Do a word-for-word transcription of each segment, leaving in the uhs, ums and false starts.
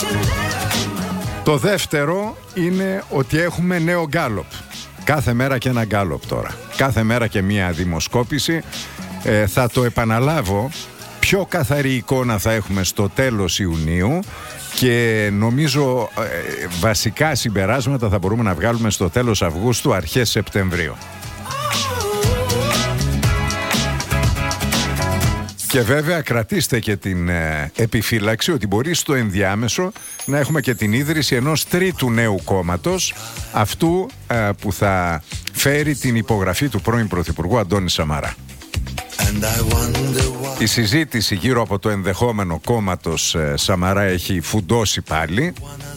Το δεύτερο είναι ότι έχουμε νέο γκάλοπ. Κάθε μέρα και ένα γκάλοπ τώρα. Κάθε μέρα και μία δημοσκόπηση. Ε, θα το επαναλάβω. Πιο καθαρή εικόνα θα έχουμε στο τέλος Ιουνίου και νομίζω ε, βασικά συμπεράσματα θα μπορούμε να βγάλουμε στο τέλος Αυγούστου, αρχές Σεπτεμβρίου. Και βέβαια κρατήστε και την ε, επιφύλαξη ότι μπορεί στο ενδιάμεσο να έχουμε και την ίδρυση ενός τρίτου νέου κόμματος, αυτού ε, που θα φέρει την υπογραφή του πρώην Πρωθυπουργού Αντώνη Σαμαρά. Η συζήτηση γύρω από το ενδεχόμενο κόμματος ε, Σαμαρά έχει φουντώσει πάλι.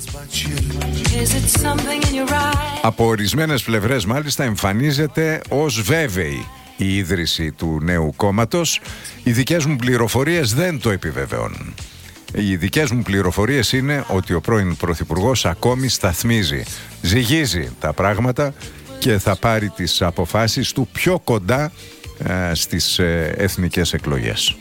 Από ορισμένες πλευρές μάλιστα εμφανίζεται ως βέβαιη η ίδρυση του νέου κόμματος. Οι δικές μου πληροφορίες δεν το επιβεβαιώνουν. Οι δικές μου πληροφορίες είναι ότι ο πρώην Πρωθυπουργός ακόμη σταθμίζει, ζυγίζει τα πράγματα και θα πάρει τις αποφάσεις του πιο κοντά ε, στις ε, εθνικές εκλογές.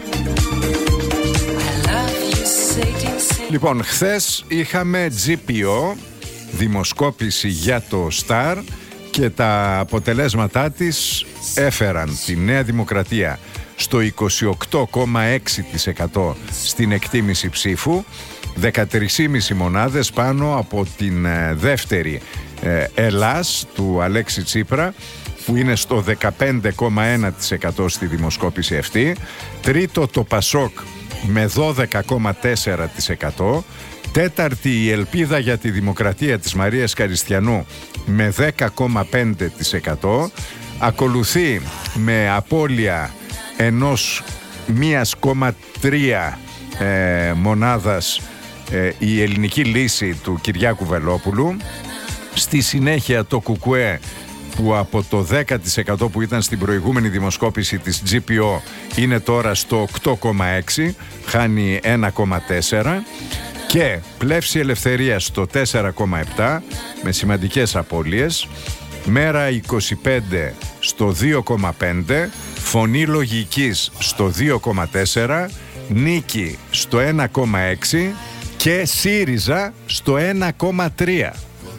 Λοιπόν, χθες είχαμε τζι πι ο, δημοσκόπηση για το Star, και τα αποτελέσματά της έφεραν τη Νέα Δημοκρατία στο είκοσι οκτώ κόμμα έξι τοις εκατό στην εκτίμηση ψήφου, δεκατρείς κόμμα πέντε μονάδες πάνω από την ε, δεύτερη ε, Ελλάς του Αλέξη Τσίπρα, που είναι στο δεκαπέντε κόμμα ένα τοις εκατό στη δημοσκόπηση αυτή. Τρίτο το Πασόκ με δώδεκα κόμμα τέσσερα τοις εκατό. Τέταρτη η Ελπίδα για τη Δημοκρατία της Μαρίας Καριστιανού με δέκα κόμμα πέντε τοις εκατό. Ακολουθεί με απώλεια ενός μία κόμμα τρία ε, μονάδας ε, η Ελληνική Λύση του Κυριάκου Βελόπουλου. Στη συνέχεια το Κουκουέ, που από το δέκα τοις εκατό που ήταν στην προηγούμενη δημοσκόπηση της τζι πι ο είναι τώρα στο οκτώ κόμμα έξι, χάνει ένα κόμμα τέσσερα. Και Πλεύση Ελευθερίας στο τέσσερα κόμμα επτά με σημαντικές απώλειες. Μέρα είκοσι πέντε στο δύο κόμμα πέντε. Φωνή Λογικής στο δύο κόμμα τέσσερα. Νίκη στο ένα κόμμα έξι. Και ΣΥΡΙΖΑ στο ένα κόμμα τρία.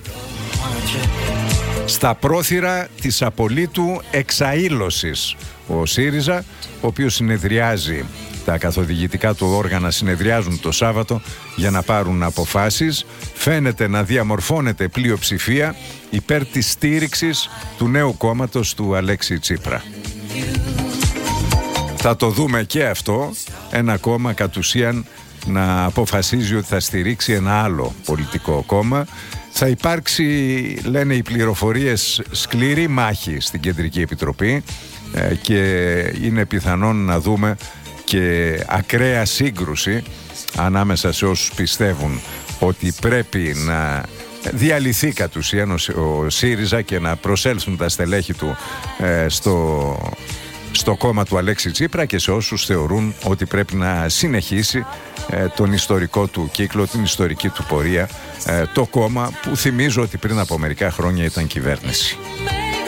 Στα πρόθυρα της απολύτου εξαήλωσης ο ΣΥΡΙΖΑ, ο οποίος συνεδριάζει, τα καθοδηγητικά του όργανα συνεδριάζουν το Σάββατο για να πάρουν αποφάσεις. Φαίνεται να διαμορφώνεται πλειοψηφία υπέρ της στήριξης του νέου κόμματος του Αλέξη Τσίπρα. Θα το δούμε και αυτό, ένα κόμμα κατ' ουσίαν να αποφασίζει ότι θα στηρίξει ένα άλλο πολιτικό κόμμα. Θα υπάρξει, λένε οι πληροφορίες, σκληρή μάχη στην Κεντρική Επιτροπή ε, και είναι πιθανόν να δούμε και ακραία σύγκρουση ανάμεσα σε όσους πιστεύουν ότι πρέπει να διαλυθεί κατ' ουσίαν ο ΣΥΡΙΖΑ και να προσέλθουν τα στελέχη του ε, στο, στο κόμμα του Αλέξη Τσίπρα, και σε όσους θεωρούν ότι πρέπει να συνεχίσει ε, τον ιστορικό του κύκλο, την ιστορική του πορεία, ε, το κόμμα που θυμίζω ότι πριν από μερικά χρόνια ήταν κυβέρνηση.